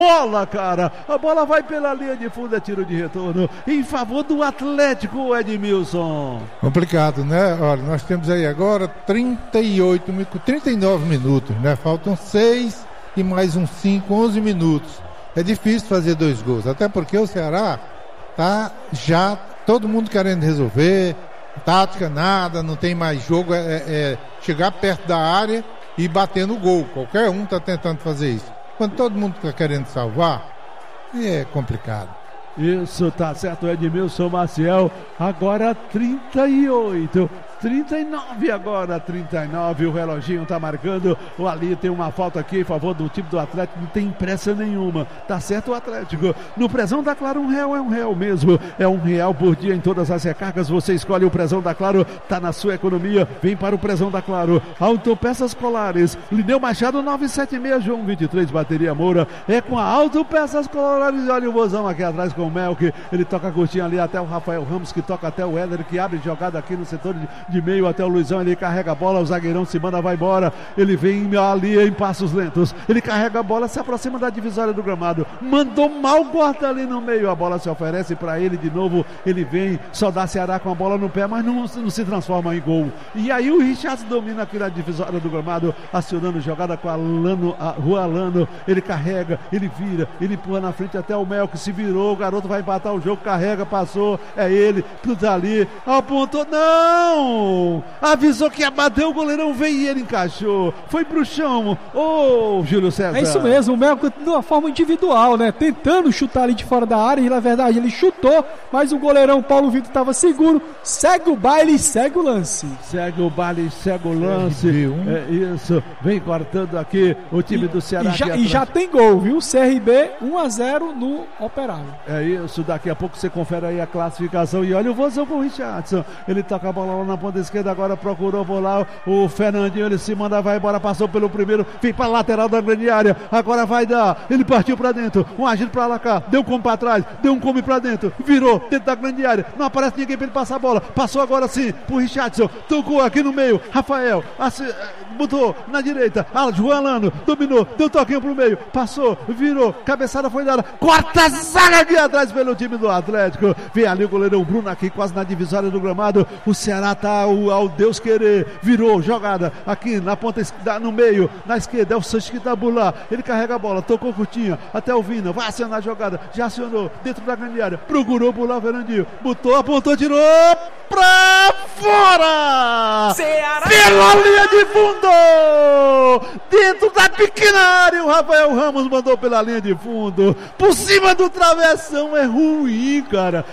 bola, cara. A bola vai pela linha de fundo, é tiro de retorno em favor do Atlético, Edmilson. Complicado, né? Olha, nós temos aí agora 39 minutos, né? Faltam 6 e mais uns 5, 11 minutos. É difícil fazer 2 gols, até porque o Ceará tá já todo mundo querendo resolver, tática nada, não tem mais jogo, é chegar perto da área e bater no gol. Qualquer um tá tentando fazer isso. Quando todo mundo está querendo salvar, é complicado. Isso, tá certo, Edmilson Maciel. Agora 38, 39 agora, 39, o reloginho tá marcando. Ali tem uma falta aqui em favor do time do Atlético, não tem pressa nenhuma. Tá certo o Atlético. No Prezão da Claro, R$1 é R$1 mesmo. É R$1 por dia em todas as recargas. Você escolhe o Prezão da Claro, tá na sua economia. Vem para o Prezão da Claro. Autopeças Colares, Lineu Machado 976, João 23, Bateria Moura. É com a Autopeças Colares. Olha o vozão aqui atrás com o Melk. Ele toca a curtinha ali até o Rafael Ramos, que toca até o Éder, que abre jogada aqui no setor de meio até o Luizão. Ele carrega a bola, o zagueirão se manda, vai embora. Ele vem ali em passos lentos. Ele carrega a bola, se aproxima da divisória do gramado. Mandou mal, corta ali no meio. A bola se oferece para ele de novo. Ele vem, só dá Ceará com a bola no pé, mas não se transforma em gol. E aí o Richard domina aqui na divisória do gramado, acionando jogada com a Rua Alano. Ele carrega, ele vira, ele empurra na frente até o Mel, que se virou. O garoto vai empatar o jogo, carrega, passou. É ele, tudo ali. Apontou, não! Avisou que ia bater, o goleirão veio e ele encaixou. Foi pro chão. Ô, Júlio César. É isso mesmo, o Melco de uma forma individual, né? Tentando chutar ali de fora da área, e na verdade ele chutou, mas o goleirão Paulo Vitor estava seguro. Segue o baile, segue o lance. Segue o baile, segue o lance. É isso. Vem cortando aqui o time do Ceará. E já tem gol, viu? CRB 1-0 no Operário. É isso, daqui a pouco você confere aí a classificação. E olha o vozão com o Richardson. Ele toca a bola lá na ponta esquerda, agora procurou volar o Fernandinho, ele se manda, vai embora, passou pelo primeiro, vem para a lateral da grande área, agora vai dar, ele partiu para dentro, um agito para lá cá, deu um come para trás, deu um come para dentro, virou dentro da grande área, não aparece ninguém para ele passar a bola, passou agora sim pro Richardson, tocou aqui no meio, Rafael, botou na direita, João Alano, dominou, deu toquinho pro meio, passou, virou, cabeçada foi dada, corta a zaga aqui atrás pelo time do Atlético, vem ali o goleirão Bruno aqui quase na divisória do gramado, o Ceará tá ao Deus querer, virou, jogada aqui na ponta, no meio, na esquerda, é o Sanches que tá por lá, ele carrega a bola, tocou curtinha, até o Vina, vai acionar a jogada, já acionou, dentro da grande área, procurou por lá o Fernandinho, botou, apontou, tirou, pra fora! Ceará! Pela linha de fundo! Dentro da pequena área, o Rafael Ramos mandou pela linha de fundo, por cima do travessão, é ruim, cara,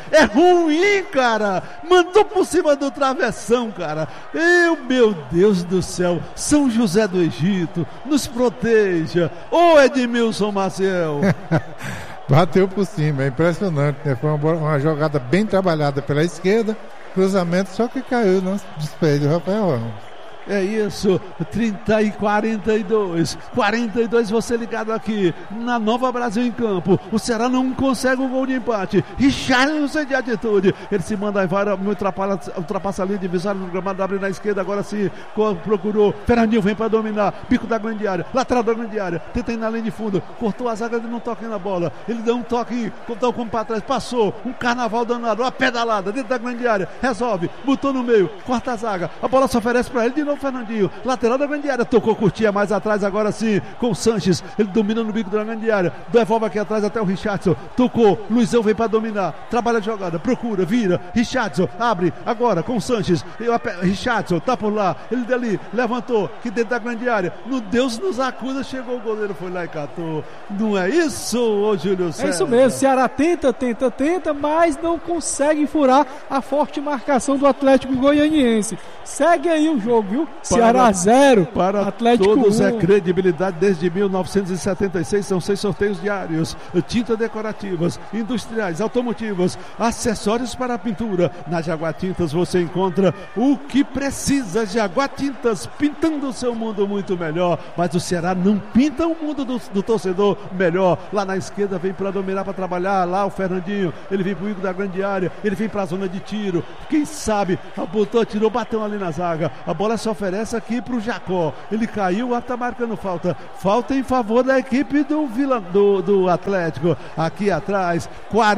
mandou por cima do travessão, cara, meu Deus do céu, São José do Egito, nos proteja, ô Edmilson Maciel. Bateu por cima, é impressionante, né? Foi uma jogada bem trabalhada pela esquerda, cruzamento, só que caiu no despejo do Rafael Ramos. É isso, 30 e 42 você ligado aqui na Nova Brasil em campo, o Ceará não consegue um gol de empate, Richarlison de atitude, ele se manda em vara, ultrapassa a linha divisória no gramado, abre na esquerda, agora sim, procurou, Fernandinho vem para dominar, bico da grande área, lateral da grande área, tenta ir na linha de fundo, cortou a zaga, ele não toca na bola, ele deu um toque, como para trás, passou, um carnaval danado, uma pedalada dentro da grande área, resolve, botou no meio, corta a zaga, a bola se oferece para ele de novo, Fernandinho, lateral da grande área, tocou curtinha mais atrás, agora sim, com o Sanches, ele domina no bico da grande área, devolve aqui atrás até o Richardson, tocou, Luizão vem para dominar, trabalha a jogada, procura, vira, Richardson, abre, agora com o Sanches, Richardson, tá por lá, ele dali, levantou, que dentro da grande área, no Deus nos acuda, chegou o goleiro, foi lá e catou, não é isso, ô Júlio César? É isso mesmo, Ceará tenta, mas não consegue furar a forte marcação do Atlético Goianiense, segue aí o jogo, viu? Ceará 0, para Atlético todos 1. É credibilidade desde 1976, são 6 sorteios diários, tintas decorativas, industriais, automotivas, acessórios para a pintura. Na Jaguar Tintas você encontra o que precisa. Jaguar Tintas, pintando o seu mundo muito melhor, mas o Ceará não pinta o mundo do torcedor melhor. Lá na esquerda vem para dominar, para trabalhar, lá o Fernandinho, ele vem pro Igor da grande área, ele vem para a zona de tiro, quem sabe, botou, tirou, bateu ali na zaga, a bola é só se oferece aqui pro Jacó. Ele caiu, tá marcando falta. Falta em favor da equipe do Atlético. Aqui atrás,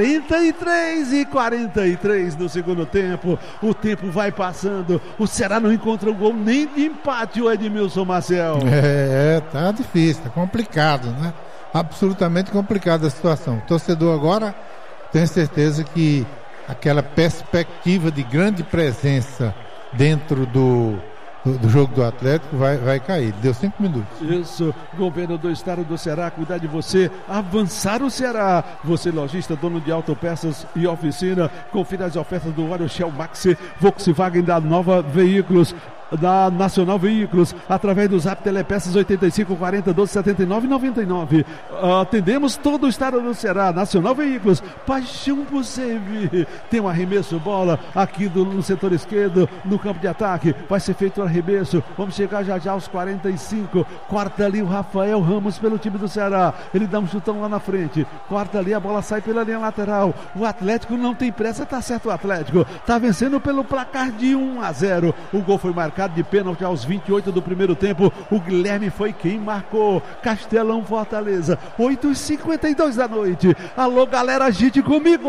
43 no segundo tempo. O tempo vai passando. O Ceará não encontra um gol nem de empate, o Edmilson Maciel. Tá difícil, tá complicado, né? Absolutamente complicada a situação. O torcedor agora tem certeza que aquela perspectiva de grande presença dentro do jogo do Atlético vai cair. Deu 5 minutos. Isso, governo do estado do Ceará, cuidar de você, avançar o Ceará. Você, lojista, dono de autopeças e oficina, confira as ofertas do óleo Shell Maxi, Volkswagen da Nova Veículos, da Nacional Veículos, através do Zap Telepeças 85 40 12 79 99. Atendemos todo o estado do Ceará. Nacional Veículos, paixão por servir. Tem um arremesso bola aqui no setor esquerdo, no campo de ataque. Vai ser feito o arremesso. Vamos chegar já aos 45. Corta ali o Rafael Ramos pelo time do Ceará. Ele dá um chutão lá na frente. Corta ali, a bola sai pela linha lateral. O Atlético não tem pressa, tá certo o Atlético. Tá vencendo pelo placar de 1-0. O gol foi marcado de pênalti aos 28 do primeiro tempo. O Guilherme foi quem marcou. Castelão, Fortaleza, 8h52 da noite. Alô, galera, agite comigo.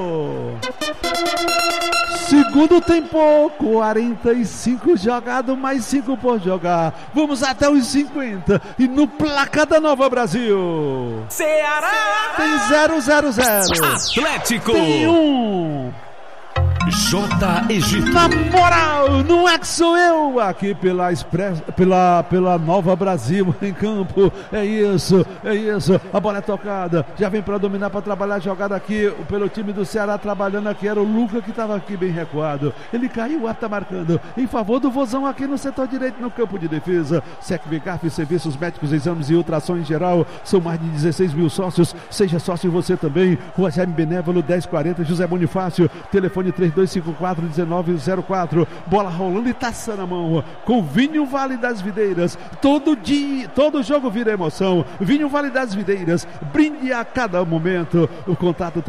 Segundo tempo, 45 jogado, mais 5 por jogar. Vamos até os 50. E no placar da Nova Brasil, Ceará tem 0-0-0. Atlético Tem 1. J. Egito. Na moral, não é que sou eu aqui pela Nova Brasil em campo. É isso. A bola é tocada, já vem para dominar, para trabalhar a jogada aqui pelo time do Ceará, trabalhando aqui, era o Luca que estava aqui bem recuado. Ele caiu, o árbitro tá marcando em favor do Vozão aqui no setor direito, no campo de defesa. Secvicaf, serviços médicos, exames e ultrassom em geral, são mais de 16 mil sócios. Seja sócio você também. Rua Jaime Benévolo 1040, José Bonifácio, telefone 3254-1904. Bola rolando e taça na mão. Com Vinho Vale das Videiras. Todo dia, todo jogo vira emoção. Vinho Vale das Videiras. Brinde a cada momento. O contato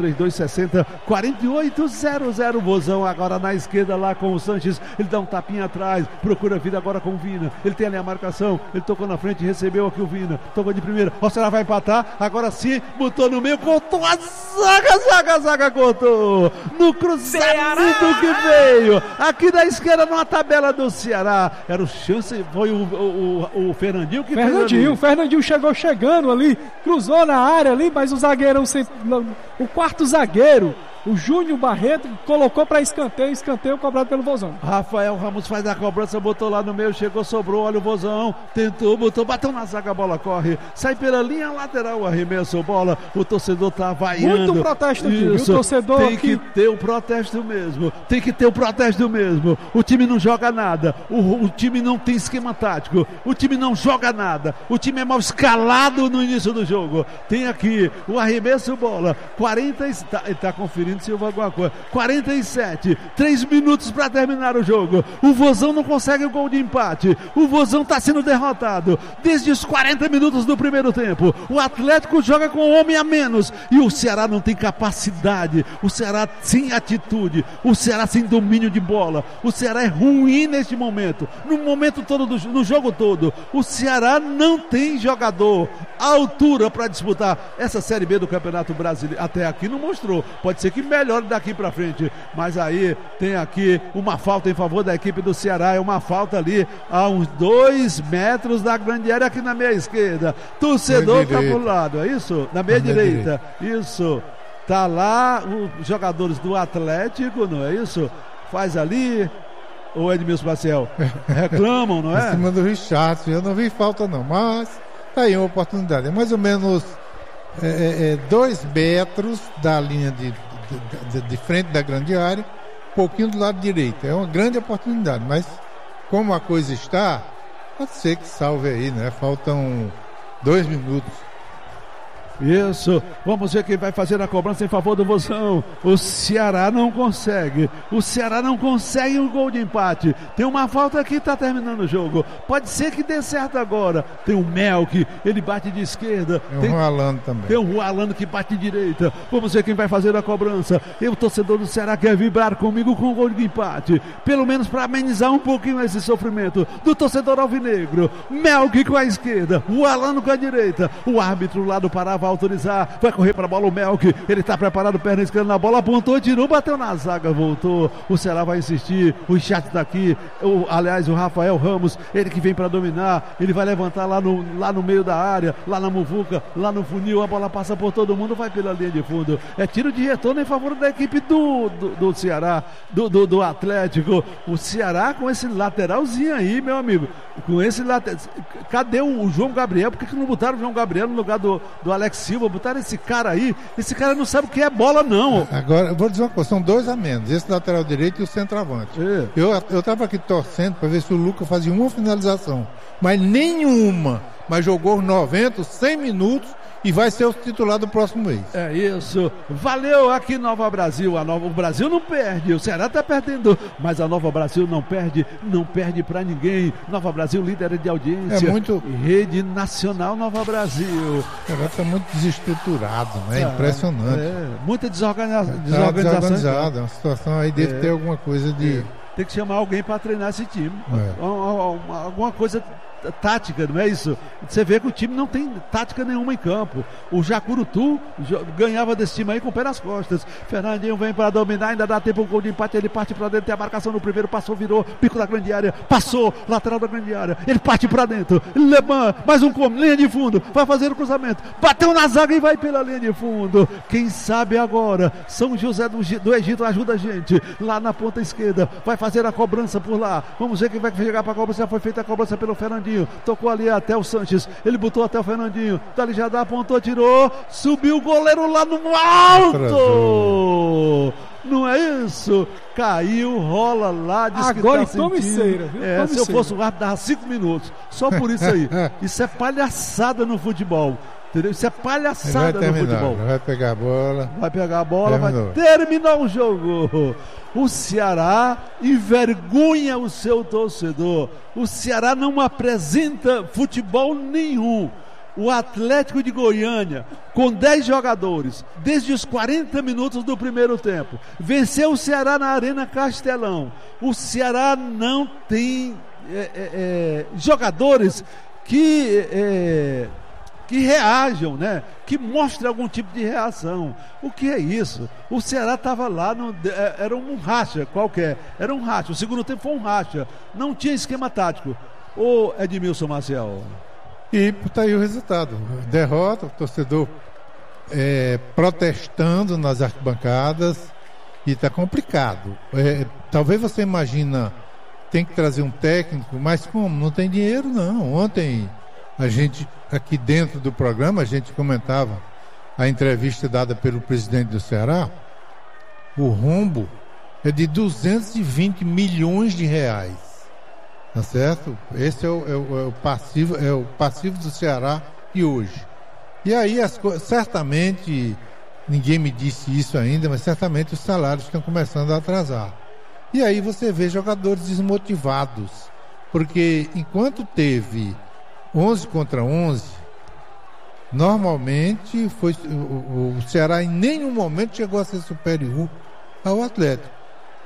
3260-4800. Vozão agora na esquerda lá com o Sanches. Ele dá um tapinha atrás. Procura vida agora com o Vina. Ele tem ali a marcação. Ele tocou na frente, recebeu aqui o Vina. Tocou de primeira. O Ceará vai empatar. Agora sim, botou no meio, cortou a zaga cortou. No cruzamento que veio aqui da esquerda na tabela do Ceará. Era o chance, foi o Fernandinho que fez ali. O Fernandinho chegou chegando ali, cruzou na área ali, mas o zagueirão, o quarto zagueiro, o Júnior Barreto, colocou para escanteio cobrado pelo Vozão. Rafael Ramos faz a cobrança, botou lá no meio, chegou, sobrou, olha o Vozão, tentou, botou, bateu na zaga, a bola corre, sai pela linha lateral, arremesso, bola, o torcedor tá vaiando. Muito protesto aqui, viu? O torcedor tem que ter o protesto mesmo, o time não joga nada, o time não tem esquema tático, o time não joga nada, o time é mal escalado no início do jogo. Tem aqui o arremesso, bola, 40, ele tá conferindo se houve alguma coisa. 47, 3 minutos para terminar o jogo. O Vozão não consegue o gol de empate. O Vozão está sendo derrotado desde os 40 minutos do primeiro tempo. O Atlético joga com um homem a menos e o Ceará não tem capacidade. O Ceará sem atitude. O Ceará sem domínio de bola. O Ceará é ruim neste momento. No momento todo, no jogo todo. O Ceará não tem jogador à altura para disputar essa Série B do Campeonato Brasileiro. Até aqui não mostrou. Pode ser que melhore daqui para frente, mas aí tem aqui uma falta em favor da equipe do Ceará, é uma falta ali a uns 2 metros da grande área aqui na meia esquerda. Torcedor tá pro lado, é isso? Na meia direita. Isso. Tá lá os jogadores do Atlético, não é isso? Faz ali o Edmilson Maciel. Reclamam, não é? Em cima do Richardson, eu não vi falta não, mas tá aí uma oportunidade. É mais ou menos 2 metros da linha de frente da grande área, um pouquinho do lado direito. É uma grande oportunidade, mas como a coisa está, pode ser que salve aí, né? Faltam 2 minutos. Isso, vamos ver quem vai fazer a cobrança em favor do Vozão. O Ceará não consegue. O Ceará não consegue um gol de empate. Tem uma falta aqui, tá terminando o jogo. Pode ser que dê certo agora. Tem o Melk, ele bate de esquerda. Tem o Rualano também. Tem o Rualano que bate de direita. Vamos ver quem vai fazer a cobrança. E o torcedor do Ceará quer vibrar comigo com um gol de empate. Pelo menos para amenizar um pouquinho esse sofrimento do torcedor alvinegro. Melk com a esquerda, Rualano com a direita. O árbitro lá do Pará vai autorizar. Vai correr para a bola o Melk. Ele está preparado, perna esquerda na bola, apontou, tirou, bateu na zaga, voltou. O Ceará vai insistir. O chat está aqui. Aliás, o Rafael Ramos, ele que vem para dominar. Ele vai levantar lá no meio da área, lá na muvuca, lá no funil. A bola passa por todo mundo, vai pela linha de fundo. É tiro de retorno em favor da equipe do Ceará, do Atlético. O Ceará com esse lateralzinho aí, meu amigo. Com esse lateral. Cadê o João Gabriel? Por que não botaram o João Gabriel no lugar do Alex Silva? Botaram esse cara aí. Esse cara não sabe o que é bola, não. Agora, eu vou dizer uma coisa: são dois a menos. Esse lateral direito e o centroavante. É. Eu tava aqui torcendo para ver se o Lucas fazia uma finalização. Mas nenhuma. Mas jogou 90, 100 minutos. E vai ser o titular do próximo mês. É isso. Valeu aqui Nova Brasil. O Brasil não perde. O Ceará tá perdendo. Mas a Nova Brasil não perde pra ninguém. Nova Brasil, líder de audiência. É muito. Rede Nacional Nova Brasil. Agora tá muito desestruturado, né? Impressionante. Muita desorganização. Desorganizado. Uma situação aí deve ter alguma coisa de. Tem que chamar alguém para treinar esse time. Alguma coisa tática, não é isso? Você vê que o time não tem tática nenhuma em campo. O Jacurutu ganhava desse time aí com o pé nas costas. Fernandinho vem para dominar, ainda dá tempo um gol de empate, ele parte para dentro, tem a marcação no primeiro, passou, virou, pico da grande área, passou, lateral da grande área, ele parte para dentro, Leban, mais um como, linha de fundo, vai fazer o cruzamento, bateu na zaga e vai pela linha de fundo. Quem sabe agora, São José do Egito ajuda a gente, lá na ponta esquerda, vai fazer a cobrança por lá, vamos ver quem vai chegar para a cobrança. Já foi feita a cobrança pelo Fernandinho, tocou ali até o Sanches, ele botou até o Fernandinho, dali já dá, apontou, tirou, subiu o goleiro lá no alto. Não é isso? Caiu, rola lá, diz agora que tá tome ceira, viu? Tome se eu ceira. fosse o árbitro, dava 5 minutos, só por isso aí. Isso é palhaçada no futebol. Entendeu? Isso é palhaçada no futebol. Vai pegar a bola. Vai pegar a bola, vai terminar o jogo. O Ceará envergonha o seu torcedor. O Ceará não apresenta futebol nenhum. O Atlético de Goiânia, com 10 jogadores, desde os 40 minutos do primeiro tempo, venceu o Ceará na Arena Castelão. O Ceará não tem jogadores que reajam, né? Que mostrem algum tipo de reação. O que é isso? O Ceará estava lá, era um racha qualquer, era um racha. O segundo tempo foi um racha, não tinha esquema tático. Ô Edmilson Maciel. E tá aí o resultado. Derrota, o torcedor protestando nas arquibancadas e tá complicado. Talvez você imagina, tem que trazer um técnico, mas como? Não tem dinheiro, não. Ontem a gente, aqui dentro do programa, a gente comentava a entrevista dada pelo presidente do Ceará. O rombo é de 220 milhões de reais. Tá certo? Esse é o passivo do Ceará de hoje. E aí certamente, ninguém me disse isso ainda, mas certamente os salários estão começando a atrasar. E aí você vê jogadores desmotivados, porque enquanto teve 11 contra 11, normalmente o Ceará em nenhum momento chegou a ser superior ao Atlético.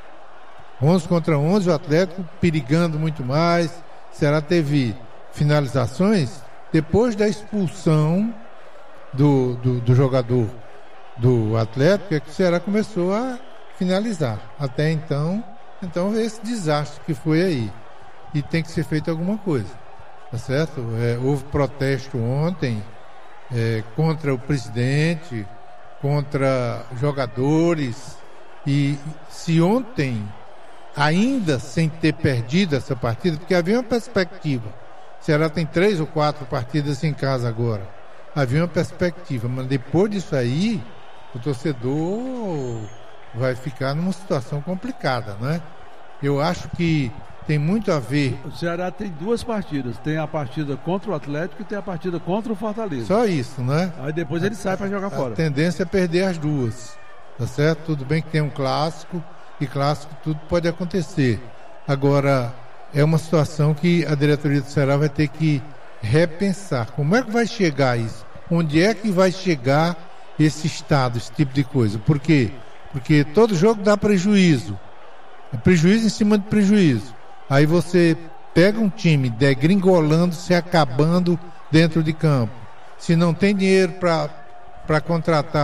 11 contra 11, o Atlético perigando muito mais. O Ceará teve finalizações depois da expulsão do jogador do Atlético, é que o Ceará começou a finalizar. Até então esse desastre que foi aí. E tem que ser feito alguma coisa. Tá certo? Houve protesto ontem contra o presidente, contra jogadores. E se ontem, ainda sem ter perdido essa partida, porque havia uma perspectiva. O Ceará tem 3 ou 4 partidas em casa agora. Havia uma perspectiva, mas depois disso aí, o torcedor vai ficar numa situação complicada, né? Eu acho que tem muito a ver. O Ceará tem 2 partidas. Tem a partida contra o Atlético e tem a partida contra o Fortaleza. Só isso, né? Aí depois ele sai para jogar fora. A tendência é perder as 2. Tá certo? Tudo bem que tem um clássico, e clássico tudo pode acontecer. Agora, é uma situação que a diretoria do Ceará vai ter que repensar. Como é que vai chegar isso? Onde é que vai chegar esse estado, esse tipo de coisa? Por quê? Porque todo jogo dá prejuízo. É prejuízo em cima de prejuízo. Aí você pega um time degringolando, se acabando dentro de campo. Se não tem dinheiro para contratar